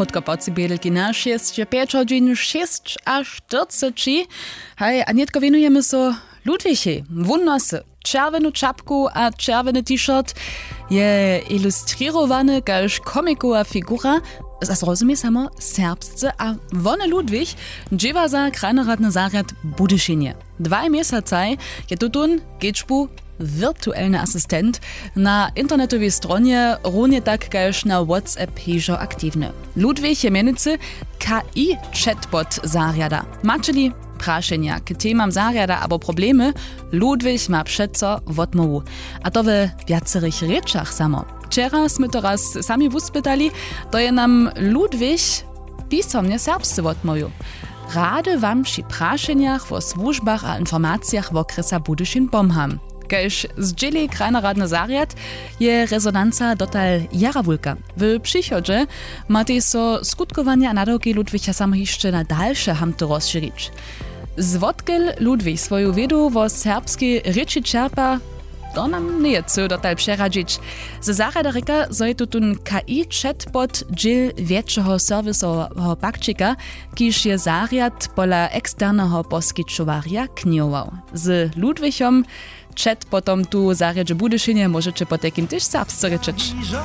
krótko pocibědelki na 6:05 hodin 6 až 40. Hej, a netko venujemy so Ludwichej. Won nosy czerwenu czapku a czerweny t-shirt je ilustrowany kaž komikowa figura. Zrozumie samo serbsce, a wone Ludwich dziewa za krajnoradny zariad Budyšinie. 2 miesacaj je tutun gečbu wirtuelny asystent na internetowej stronie równie tak kaž na WhatsApp hižo aktywny. Ludwich je mienicy KI chatbot zariada. Mačeli prašenja k temam zariada abo problemy Ludwich ma přeco wotmowu. A to we wiacerich rečach samo. Wczera sme to raz sami wuspytali, to je nam Ludwich pisomnie serbscy wotmowu. Rady wam przy prašenjach o służbach a informacjach w okresa Budyšin pomham. Kaž zdźěli krajnoradny zariad je rezonanca dotal jarawulka. W przychodzie ma tej so skutkowanie a nadawki Ludwicha samo jeszcze na dalsze hamty rozširić. Zwodkel Ludwich swoją wiedu o serbskiej ryczy czerpa, to nam nie chce dotal przeradzić. Ze zariada reka zoj tutun KI chatbot dźěl większego serwisowego pakčika, kiž je zariad pola eksternego poskytowarja kniował. Z Ludwichom chatbotom tu zariadže Budyšinie możecie potekim też serbsce ryczyć.